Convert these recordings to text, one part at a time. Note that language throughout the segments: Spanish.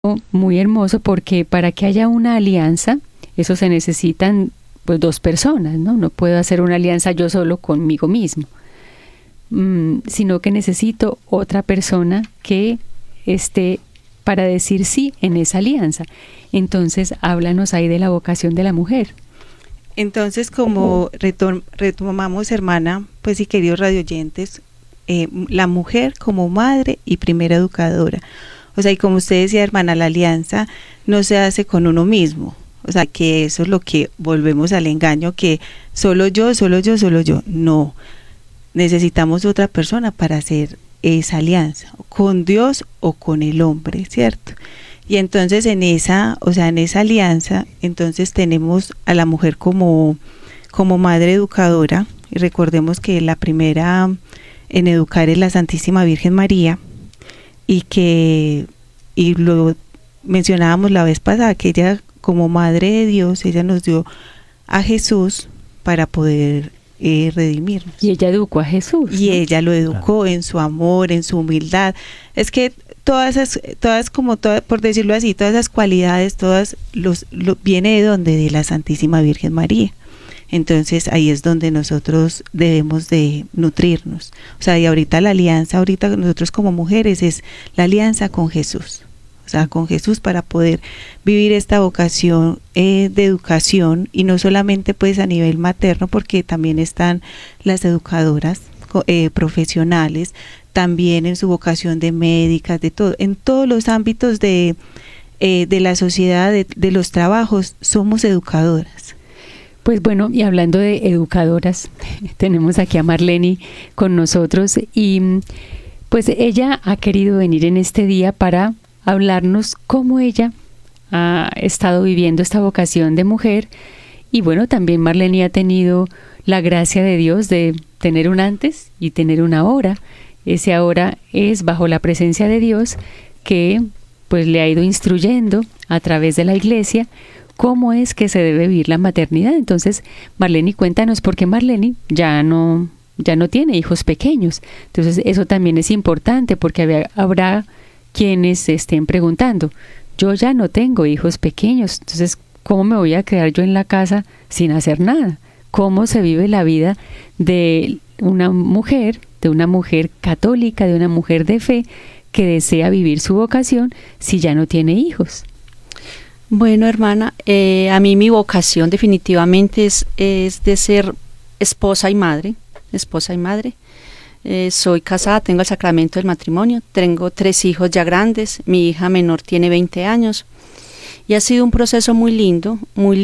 muy hermoso porque para que haya una alianza, eso se necesitan pues dos personas, ¿no? No puedo hacer una alianza yo solo conmigo mismo, sino que necesito otra persona que esté para decir sí en esa alianza. Entonces, háblanos ahí de la vocación de la mujer. Entonces, como retomamos, hermana, pues y queridos radioyentes, la mujer como madre y primera educadora. O sea, y como usted decía, hermana, la alianza no se hace con uno mismo. O sea, que eso es lo que volvemos al engaño, que solo yo. No, necesitamos otra persona para hacer esa alianza, con Dios o con el hombre, ¿cierto? Y entonces en esa alianza, entonces tenemos a la mujer como madre educadora, y recordemos que la primera en educar es la Santísima Virgen María, y lo mencionábamos la vez pasada, que ella como madre de Dios, ella nos dio a Jesús para poder redimirnos. Y ella educó a Jesús, y ¿no? Ella lo educó en su amor, en su humildad. Es que por decirlo así, todas esas cualidades, viene de donde, de la Santísima Virgen María. Entonces ahí es donde nosotros debemos de nutrirnos. O sea, y ahorita nosotros como mujeres es la alianza con Jesús. O sea, con Jesús para poder vivir esta vocación de educación, y no solamente pues a nivel materno, porque también están las educadoras profesionales, también en su vocación de médicas, de todo, en todos los ámbitos de la sociedad, de los trabajos, somos educadoras. Pues bueno, y hablando de educadoras, tenemos aquí a Marleni con nosotros, y pues ella ha querido venir en este día para hablarnos cómo ella ha estado viviendo esta vocación de mujer. Y bueno, también Marleni ha tenido la gracia de Dios de tener un antes y tener un ahora. Ese ahora es bajo la presencia de Dios, que pues le ha ido instruyendo a través de la iglesia cómo es que se debe vivir la maternidad. Entonces, Marleni, cuéntanos, porque Marleni ya no tiene hijos pequeños. Entonces, eso también es importante, porque habrá quienes se estén preguntando, yo ya no tengo hijos pequeños, entonces, ¿cómo me voy a quedar yo en la casa sin hacer nada? ¿Cómo se vive la vida de una mujer católica, de una mujer de fe que desea vivir su vocación si ya no tiene hijos? Bueno, hermana, a mí mi vocación definitivamente es de ser esposa y madre. Soy casada, tengo el sacramento del matrimonio, tengo 3 hijos ya grandes, mi hija menor tiene 20 años, y ha sido un proceso muy lindo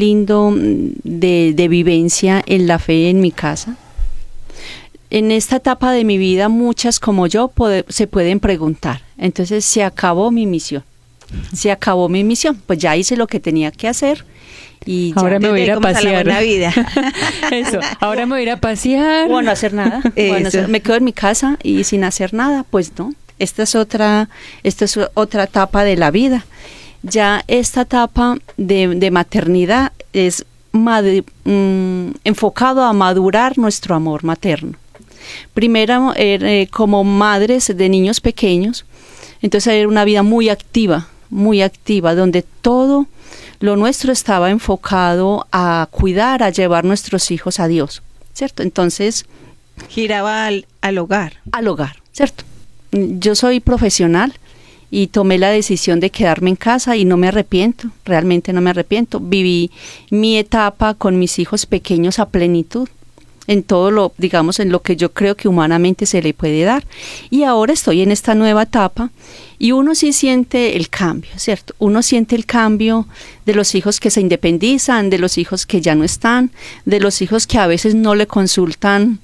de vivencia en la fe en mi casa. En esta etapa de mi vida, muchas como yo se pueden preguntar, entonces se acabó mi misión, pues ya hice lo que tenía que hacer. Y ahora me voy a ir a pasear. La vida. Eso, ahora me voy a ir a pasear. Bueno, hacer nada. Me quedo en mi casa y sin hacer nada, pues no. Esta es otra etapa de la vida. Ya esta etapa de maternidad es enfocado a madurar nuestro amor materno. Primero, como madres de niños pequeños, entonces era una vida muy activa, donde todo lo nuestro estaba enfocado a cuidar, a llevar nuestros hijos a Dios, ¿cierto? Entonces giraba al hogar. Al hogar, ¿cierto? Yo soy profesional y tomé la decisión de quedarme en casa y no me arrepiento, realmente no me arrepiento. Viví mi etapa con mis hijos pequeños a plenitud, en todo en lo que yo creo que humanamente se le puede dar. Y ahora estoy en esta nueva etapa y uno sí siente el cambio, ¿cierto? Uno siente el cambio de los hijos que se independizan, de los hijos que ya no están, de los hijos que a veces no le consultan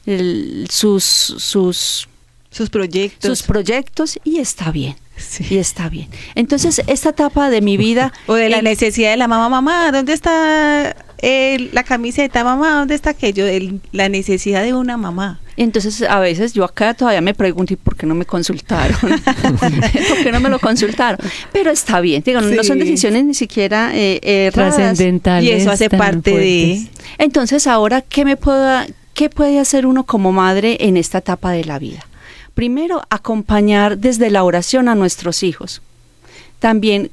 sus proyectos, y está bien. Sí. Y está bien. Entonces, esta etapa de mi vida... O de la necesidad de la mamá, ¿dónde está la camiseta? Mamá, ¿dónde está aquello? La necesidad de una mamá. Entonces, a veces yo acá todavía me pregunto, ¿y por qué no me consultaron? ¿Por qué no me lo consultaron? Pero está bien, digo, sí. No son decisiones ni siquiera trascendentales. Y eso hace parte de... Entonces, ahora, ¿qué puede hacer uno como madre en esta etapa de la vida? Primero, acompañar desde la oración a nuestros hijos. también